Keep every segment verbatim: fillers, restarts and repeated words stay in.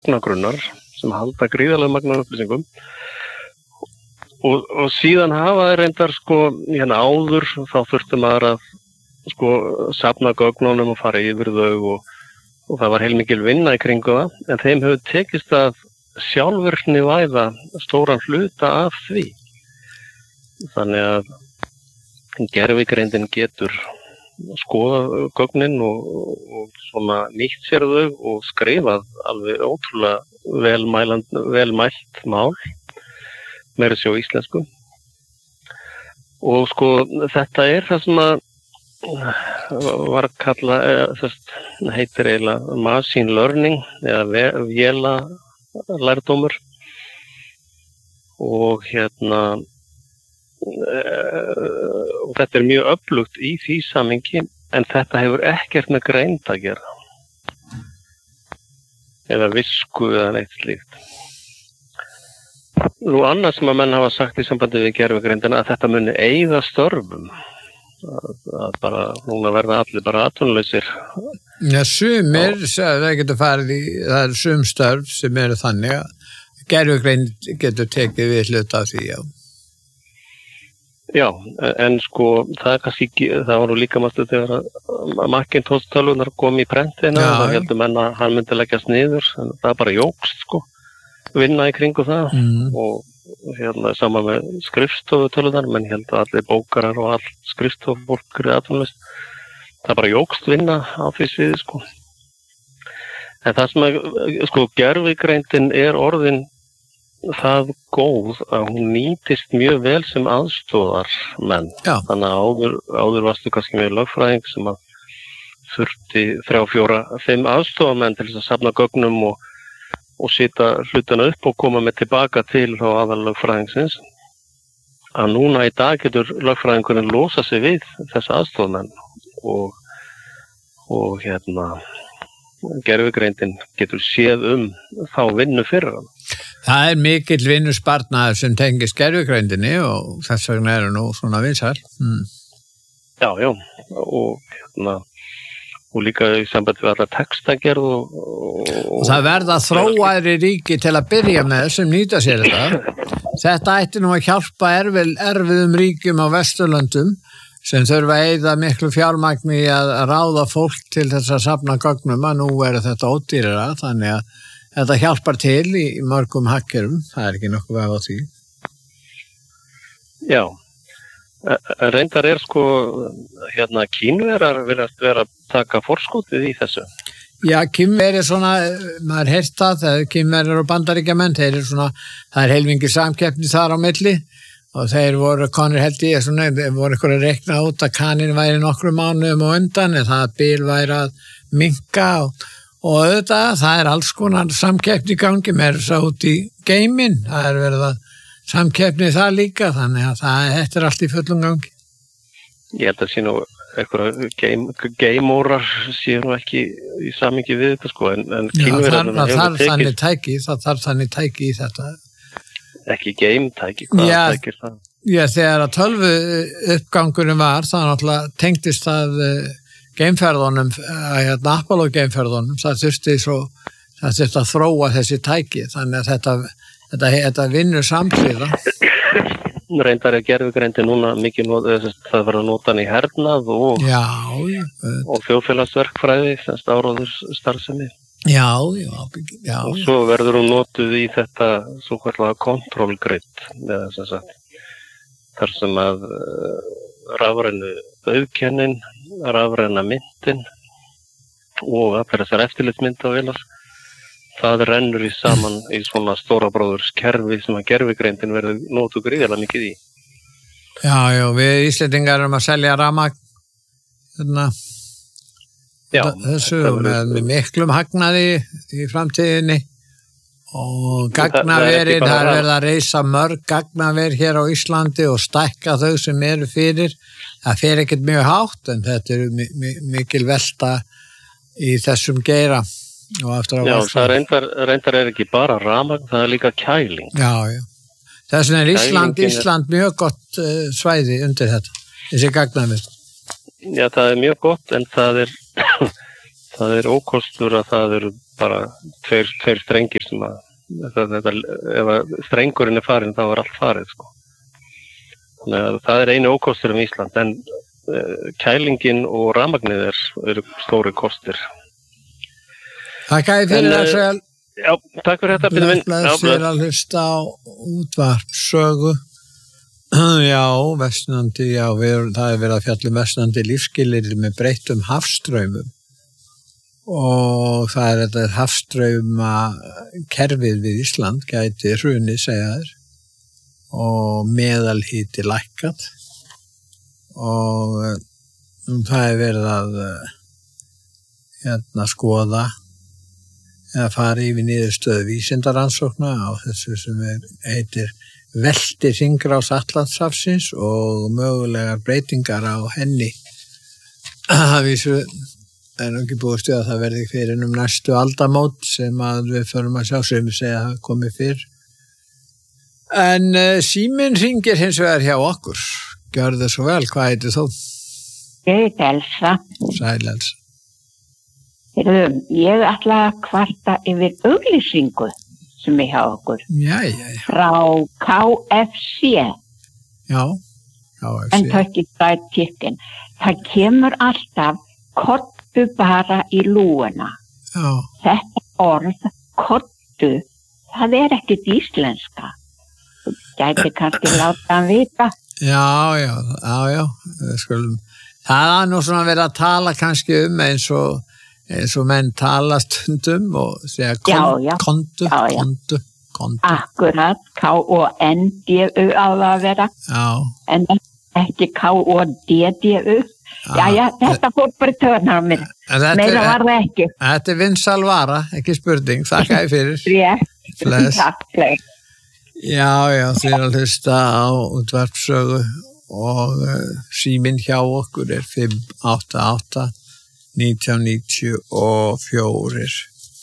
gagnagrunnar sem halda gríðarlega magna upplýsingum og, og síðan hafa þeir reyndar sko hérna áður þá þurfti maður að sko safna gögnunum og fara yfir þau og, og það var heilmikil vinna í kringu það en þeim hefur tekist að sjálfvirkni væða stóran hluta af því þannig að gervigreindin getur skoða gögnin og, og svona nýtt sér þau og skrifað alveg ótrúlega velmæland, velmælt mál meira sér á íslensku og sko þetta er það sem að var kalla þess, heitir eiginlega machine learning eða véla lærdómur og hérna og þetta er mjög öflugt í því samhengi en þetta hefur ekkert með greind að gera eða visku eða neitt slíkt. Nú annars sem að menn hafa sagt í sambandi við gervigreindina að þetta muni eyða störfum að, að bara núna verða allir bara atvinnulausir. Já, sumir, það getur farið í, það er sum störf sem eru þannig að gervigreind getur tekið við hluta af því, já. Já, en sko það er kannski ekki, það var nú líka mástu þegar að Macintosh tölvunar kom í prentina og það heldur menn að hann myndi leggjast niður en það bara jókst sko vinna í kringu það mm. og hérna saman með skrifstofu tölvunar menn heldur allir bókarar og all skrifstofufólk er atvinnulaust það bara jókst vinna á því sviði sko en það sem er, sko gervigreindin er orðin það góð að hún nýtist mjög vel sem aðstoðarmenn. Já. Þannig að áður, áður varstu kannski með lögfræðing sem að þurfti þrjá, fjóra, fimm aðstoðarmenn til þess að safna gögnum og, og sita hlutana upp og koma með tilbaka til þá aðal lögfræðingsins. Að núna í dag getur lögfræðingurinn losa sig við þessa aðstoðarmenn og, og hérna gervigreindin getur séð um þá vinnu fyrir hann. Það er mikill vinnusparnaður sem tengist gervigreindinni og þess vegna eru nú svona vinsæl. Mm. Já, já, og, hérna, og líka í sambandi við alla textagerð og, og, og það verða þróaðri ríki til að byrja með sem nýta sér þetta. Þetta ætti nú að hjálpa erfið, erfiðum ríkjum á Vesturlöndum sem þurfa að eyða miklu fjármagni að ráða fólk til þess að safna gögnum að nú er þetta ódýrara þannig að þetta hjálpar til í mörgum hackerum, það er ekki nokkuð veg á því. Já, reyndar er sko, hérna Kínverjar virðast vera að taka forskotið í þessu. Já, Kínverjar er svona, maður heyrst það, þegar Kínverjar og Bandaríkjamenn, þeir eru svona, það er heilmikið samkeppni þar á milli og þeir voru konur held í, svona, þeir voru ykkur að rekna út að kanin væri nokkru mánuðum og undan, en það bil væri að minnka og Og auðvitað, það er alls konar samkeppni í gangi, með þess að út í geiminn, það er verið að samkeppni það líka, þannig að það þetta er allt í fullum gangi. Ég held að sé nú eitthvað geimórar séu nú ekki í samhengi við þetta sko, en, en Kínverjarnir það þarf þannig tæki, það þarf þannig tæki í þetta. Ekki geimtæki, hvað já, tækir það? Já, þegar að tölvu uppgangurinn var, það náttúrulega tengdist það geimferðunum, hérna Apollo geimferðunum, það þurfti svo, það þurfti að þróa þessi tæki, þannig að þetta, þetta, þetta vinnur samhliða. Reyndar er gervigreindin núna mikið, það var að nota hann í hernað og, já, já, og þjóðfélagsverkfræði, þess áróður starfsemi. Já, já, já. Og svo verður hún notuð í þetta svo kallega control grid, með þess að sagt, þar sem að rafrænu auðkennin, rafræna myndin og allir þessar eftirlitsmynda og velar, það rennur í saman í svona stóra bróðurskerfi sem að gervigreindin verður notuð gríðarlega mikið í. Já, já, við Íslendingar erum að selja rafmagn hérna, þessu með, með miklum hagnaði í framtíðinni og gagnaverin, það er verið að reisa mörg gagnaver hér á Íslandi og stækka þau sem eru fyrir. Það fer ekkert mjög hátt en þetta er mi mi mikil velta í þessum geira. Og já, það reyndar, reyndar er ekki bara rafmagn, það er líka kæling. Já, já. Þess vegna er Ísland, Ísland mjög gott uh, svæði undir þetta, þessi gagnaver. Já, það er mjög gott en það er, það er ókostur að það eru bara tveir, tveir strengir sem að þetta, þetta, ef að strengurinn er farin þá er allt farið sko. Þannig að það er einu ókostur um Ísland en uh, kælingin og rafmagnið er, eru stóri kostir. Takk að ég fyrir það Sveal. Já, takk fyrir þetta Pétur minn. Bless að hlusta á útvarpssögu. Já, versnandi, já, við, það er verið að fjalla um versnandi lífsskilyrði með breyttum hafstraumum og það er þetta hafstrauma kerfið við Ísland gæti hruni segja þér og meðalhiti lækkað og um, það er verið að hérna skoða eða fara yfir niðurstöðu vísindaransókna á þessu sem er, heitir velti hringrás Atlantshafsins og mögulegar breytingar á henni. Það vísu er ekki búið stuð að það verði fyrir um næstu aldamót sem að við förum að sjá sem við segja að það komið fyrr. En uh, síminn hringir hins vegar hjá okkur. Gjörðu svo vel, hvað heitir þú? Ég heit Elsa. Sæl Elsa. Heyrðu, ég ætla að kvarta yfir auglýsingu sem er hjá okkur. Já, já, já. Frá K F C. Já, K F C. Kentucky Fried Chicken. Það kemur alltaf kottu bara í lúuna. Já. Þetta orð, kottu, það er ekkert íslenska. Þú gæti kannski láta hann vita. Já, já, já, já. Skulum. Það er nú svona verið að tala kannski um eins og eins og menn tala stundum og segja kon, já, já. kontu, já, já. kontu, kontu. Akkurat, K O N D U á það að vera. Já. En ekki K O D D U. Já, já, þetta fór bara törnar á mér. Meira var það ekki. Þetta er vinsæl vara, ekki spurning. Þakka ég fyrir. Rétt. Takk fyrir. Já, já, þið er að hlusta á útvarpssögu og uh, síminn hjá okkur er fimm átta átta nítján níutíu og fjórir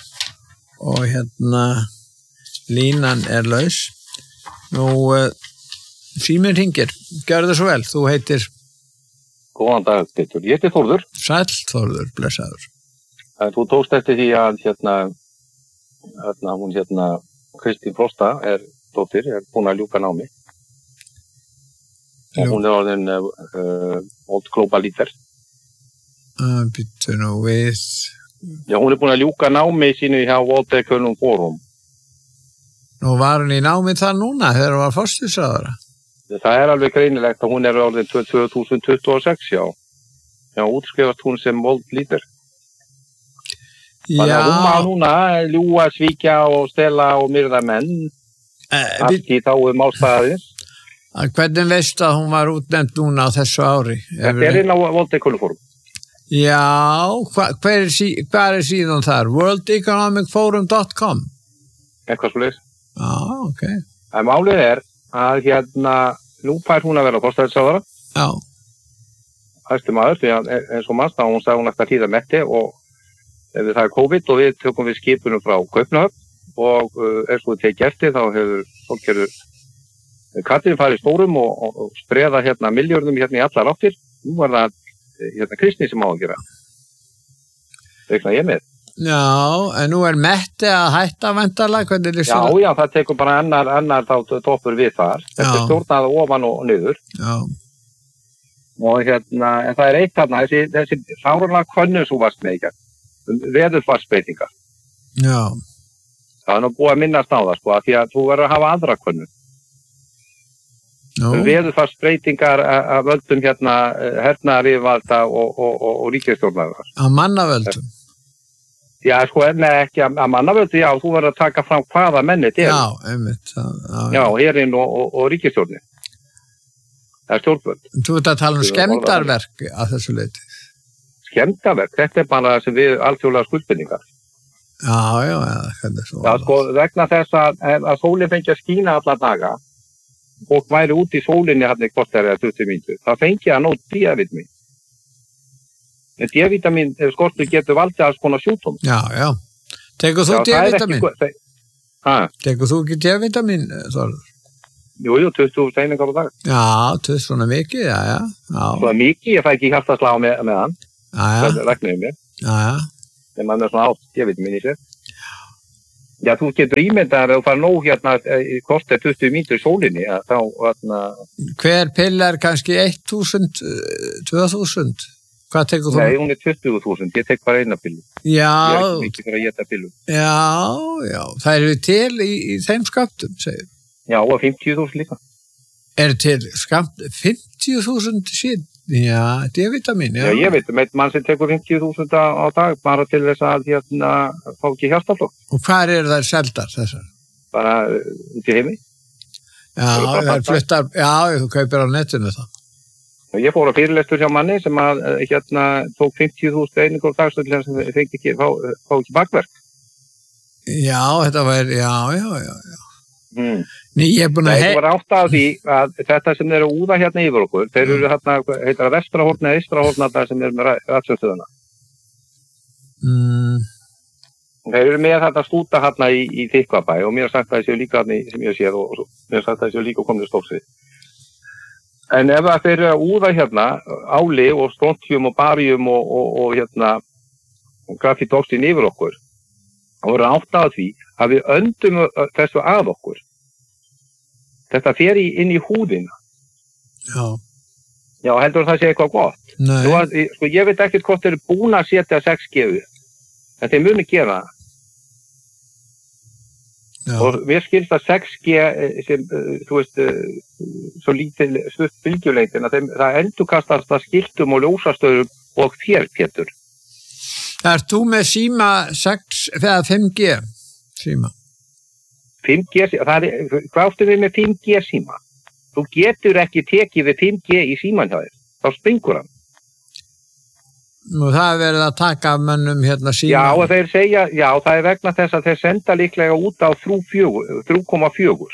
og hérna línan er laus. Nú uh, síminn hringir, gjörðu svo vel, þú heitir Góðan dag, Pétur. Ég heiti Þórður. Sæll Þórður, blessaður. Þú tókst eftir því að hérna, hérna hún hérna Kristín Frosta er dóttir, er búin að ljúka námi. Og hún er orðin uh, Old Global Leader. Uh, Býttu nú við. Já, hún er búin að ljúka námi sínu hjá World Economic Forum. Nú var hún í námi þar núna þegar hún var forsætisráðherra. Það er alveg greinilegt að hún er orðin tvö þúsund tuttugu og sex, já. Já, útskrifast hún sem World Leader. Þannig að hún má núna ljúga, svíkja og stela og myrða menn. Eh, Allt í þá um ástæðins. Hvernig veistu að hún var útnefnd núna á þessu ári? Þetta er inn á World Economic Forum. Já, hva, hver er, sí, hvað er síðan þar? world economic forum dot com? Eitthvað svo leys. Já, ok. En málið er að hérna, nú fær hún að vera forsætisráðherra. Já. Hæstu maður, því að eins og mannst að hún sagði hún ætti að hlýða metti og ef það er COVID og við tökum við skipunum frá Kaupnahöfn og uh, eins og við tekið eftir þá hefur fólkjörður Katrín farið stórum og, og, og spreða hérna milljörnum hérna í allar áttir. Nú var það hérna Kristný sem á að gera. Reikna ég með. Já, en nú er Metti að hætta væntanlega, hvernig er það? Já, já, það tekur bara annar, annar þá toppur við þar. Þetta er stjórnað ofan og niður. Já. Og hérna, en það er eitt þarna, þessi, þessi fáránlega könnun sem varst með ekki. Veðurfarsbreytingar. Já. Það er nú búið að minnast á það, sko, að því að þú verður að hafa aðra könnun. Veðurfarsbreytingar að völdum hérna hernaðaryfirvalda og, og, og, og ríkisstjórnar. Að mannavöldum? Já, sko, en ekki að, að mannavöldu, já, þú verður að taka fram hvaða menni þetta er. Já, einmitt. Já, já herinn og, og, og ríkisstjórnir. Það er stjórnvöld. Þú ert að tala um skemmdarverk að þessu leyti? Skemmdarverk, þetta er bara sem við alþjóðlega skuldbindingar. Já, já, já, hvernig svo. Já, sko, vegna þess að, að sólinn fengi að skína alla daga, fólk væri út í sólinni hann í korteri eða tuttugu mínútur, það fengi að nót D-vitamin. En D-vitamin skortur getur valdið alls konar sjúkdóm. Já, já. Tekur þú D-vitamin? Hæ? Tekur þú ekki D-vitamin, Þórður? Jú, jú, tuttugu steiningar á dag. Já, tuttugu svona mikið, já, já. já. Svona mikið, ég fæ ekki hjartaslá með, með hann. Já, já. Það regnaði mér. Já, já. Þegar maður er svona átt D-vitamin í sér. Já, þú getur ímyndað að þú fara nóg hérna kostar tuttugu mínútur í sólinni, ja, þá hérna... Hver pilla er kannski þúsund, tvö þúsund? Hvað tekur þú? Nei, hún er tuttugu þúsund, ég tek bara eina pillu. Já. Ég er ekki mikið fyrir að geta pillu. Já, já, það eru til í, í þeim skömmtum, segir. Já, og fimmtíu þúsund líka. Er til skamt fimmtíu þúsund sín? Já, D-vitamin, já. Já, ég veit, með mann sem tekur fimmtíu þúsund á dag, bara til þess að hérna fá ekki hjartaflokk. Og hvar eru þær seldar þessar? Bara út í heimi. Já, það er fluttar, já, þú kaupir á netinu það. Ég fór á fyrirlestur hjá manni sem að hérna tók fimmtíu þúsund einingur á dagstöldlega sem fengi ekki, fá, fá ekki bakverk. Já, þetta var, já, já, já, já. Mm. Nei, ég er búin að... Það var átt að því að þetta sem eru úða hérna yfir okkur, þeir eru hérna, heitar að vestrahorna eða ystrahorna það sem eru með ratsumstöðuna. Mm. Þeir eru með þetta stúta hérna í, í Þykkvabæ og mér har sagt að það séu líka hérna sem ég séð og, og mér har sagt að það séu líka komið stórsvið. En ef það þeir eru að úða hérna áli og strontium og barium og, og, og hérna grafítóxin yfir okkur, þá voru átt að því að við öndum þessu að okkur. Þetta fer í, inn í húðina. Já. Já, heldur það sé eitthvað gott. Nei. Nú, að, sko, ég veit ekkert hvort þeir eru búin að setja sex G U, en þeir muni gera það. Já. Og mér skilst að sex G sem, þú veist, svo lítil stutt bylgjulengdin að þeim, það endurkastast að skiltum og ljósastöðum og þér, Pétur. Ert þú með síma sex eða fimm G síma? fimm G, það er, hvað áttu við með fimm G síma? Þú getur ekki tekið við fimm G í síman hjá þér, þá springur hann. Nú það er verið að taka af mönnum hérna síma. Já, og þeir segja, já, það er vegna þess að þeir senda líklega út á þrjú komma fjögur.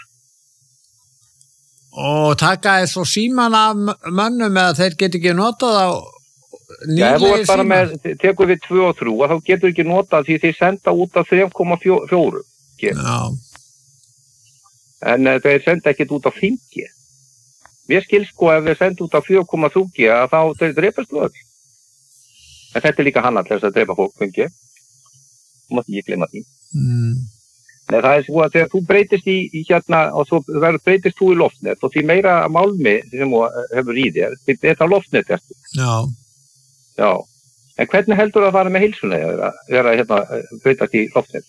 Og taka þeir svo síman af mönnum eða þeir get ekki notað á nýlegir síma? Með, tekur við tvö og þrjú og þá getur ekki notað því þeir senda út á þrjú komma fjögur. Já. En uh, þeir senda ekkert út á fimm G. Mér skil sko ef þeir senda út á fjögur komma þrjú G að þá þeir drepast öll. En þetta er líka hannað til þess að drepa fólk fimm G. Þú mátt ekki glemma því. Mm. Nei, það er svo að þegar þú breytist í, í hérna og svo breytist þú í loftnet og því meira málmi sem þú hefur í þér, þetta loftnet ertu. Já. Já. En hvernig heldur það að fara með heilsuna þegar að vera hérna breytast í loftnet?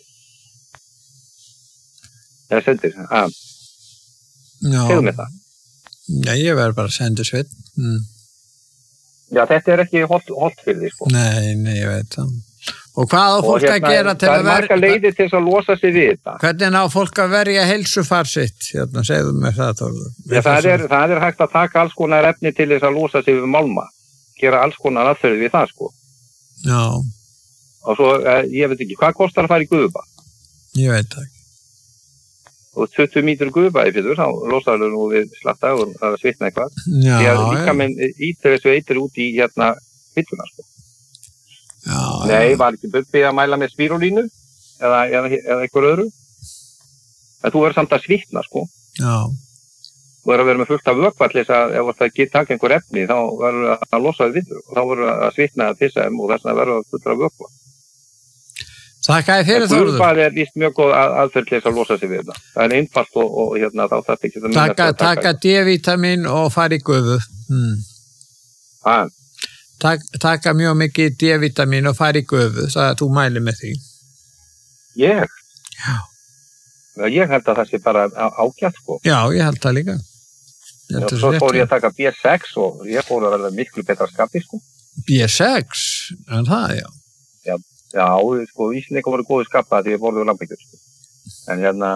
Það sendir, að, segðu mér það. Já, ég verður bara að senda sveit. Mm. Já, þetta er ekki holt, holt fyrir því, sko. Nei, nei, ég veit það. Og hvað á fólk hérna, að gera til að verja... Það er marga leiðir til að losa sig við þetta. Hvernig á fólk að verja heilsufar sitt? Hérna, segðu mér það, Þórður. Já, það er, það er hægt að taka alls konar efni til þess að losa sig við málma. Gera alls konar aðferði við það, sko. Já. Og svo, ég veit ekki, hvað kostar að fara í Guðubað? Ég veit það ekki. Og tuttugu mínútur Guðubaði fyrir, þá losaður nú við slatta og það er að svitna eitthvað. Já, því að líka minn ítir þessu eitir út í hérna fylluna, sko. Já, Nei, já. var ekki Bubbi að mæla með spírólínu eða, eða, eða eitthvað öðru. En þú verður samt að svitna, sko. Já. Þú verður að vera með fullt af vökva til þess að ef það geta taka einhver efni, þá verður að losa þið við og þá verður að svitna að pissa þeim og þess að verður að fullra vökva. Þakka þér fyrir, Þórður. Guðubað er víst mjög góð að, aðferð til þess að losa sig við það. Það er einfalt og, og hérna þá þarf ekki að taka, taka D-vitamin og fara í gufu. Hmm. Ah. Tak, taka mjög mikið D-vitamin og fara í gufu, það að þú mæli með því. Ég? Já. Ég held að það sé bara ágætt, sko. Já, ég held það líka. Já, svo fór ég að taka B sex og ég fór að verða miklu betra skapi, sko. B sex? En það, já. Já. Já, sko, Íslendingar voru góði skappa því ég borðið lambíkur, sko. En hérna,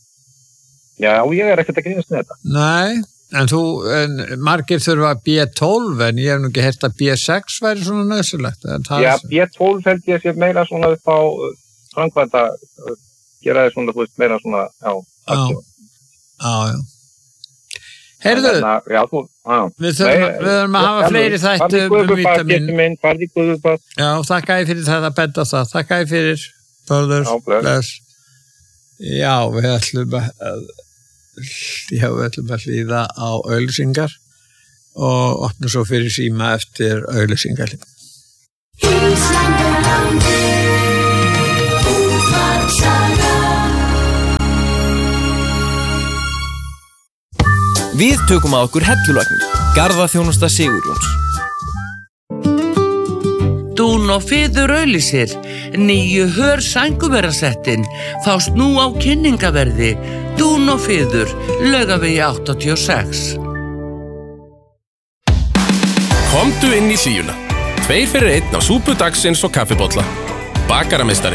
já, ég er ekkert að grínast með þetta. Nei, en þú, en margir þurfa B tólf, en ég hef nú ekki heyrt að B sex væri svona nöðsulegt. Já, B tólf held ég sé meira svona upp á framkvæmda, gera þið svona, þú veist, meira svona, já. Já, já, já. Heyrðu, já, þú, já. Við þurfum að hafa fleiri þætti um vítamin. Farði Guðubað. Já, þakka ég fyrir þetta að benda það. Þakka ég fyrir, Þórður. Já, bless. Já, við ætlum að, já, við ætlum að hlýða á auglýsingar og opna svo fyrir síma eftir auglýsingar. Ísland er landið, útvarpssaga. Við tökum að okkur hellulagnir. Garðaþjónusta Sigurjóns. Dún og Fiður auglýsir. Nýju hör sænguverasettin fást nú á kynningaverði. Dún og Fiður, Laugavegi áttatíu og sex. Komdu inn í hlýjuna. Tveir fyrir einn á súpu dagsins og kaffibolla. Bakarameistari.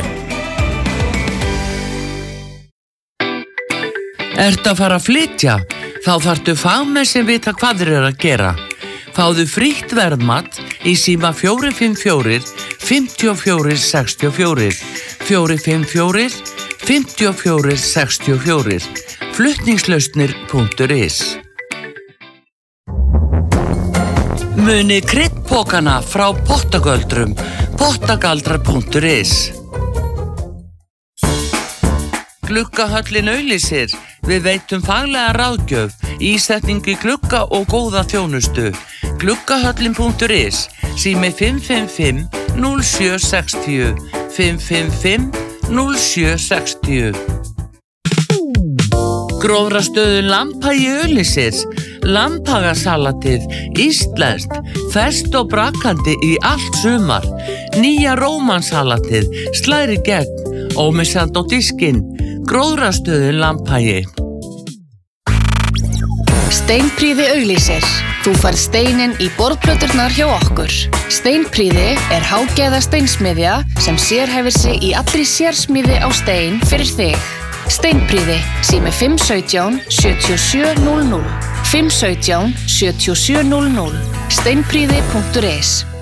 Ertu að fara að flytja? Þá þarftu fagmenn sem vita hvað þeir eru að gera. Fáðu frítt verðmat í síma fjögur fimm fjögur, fimm fjögur sex fjögur, fjögur fimm fjögur, fimm fjögur sex fjögur, flutningslausnir punktur is. Muni kryddpokana frá Pottagöldrum, pottagaldrar punktur is. Gluggahöllin auglýsir. Við veitum faglega ráðgjöf, ísetningu glugga og góða þjónustu. Gluggahöllin punktur is, sími fimm fimm fimm, núll sjö sex núll, fimm fimm fimm, núll sjö sex núll. Gróðrastöðin Lambhagi auglýsir. Lambhagasalatið, íslenskt, ferskt og brakandi í allt sumar. Nýja rómansalatið, slæri gegn, ómissandi á diskinn. Gróðrastöðin Lambhagi. Steinprýði auglýsir. Þú færð steininn í borðplöturnar hjá okkur. Steinprýði er hágæða steinsmiðja sem sérhæfir sig í allri sérsmíði á stein fyrir þig. Steinprýði, sími fimm sautján, sjötíu og sjö núll núll, fimm sautján, sjötíu og sjö núll núll, steinprýði punktur is.